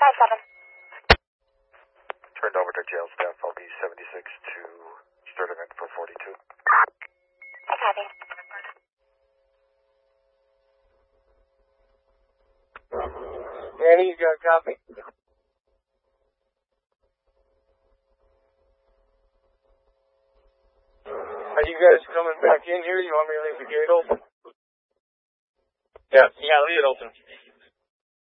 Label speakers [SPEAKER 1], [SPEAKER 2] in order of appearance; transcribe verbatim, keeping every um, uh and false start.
[SPEAKER 1] seven.
[SPEAKER 2] Turned over to jail staff L B seventy-six to start event for forty-two.
[SPEAKER 1] I copy.
[SPEAKER 3] Danny's got a copy. Are you guys coming back in here? You want me to leave the gate open? Yeah, yeah, leave it open.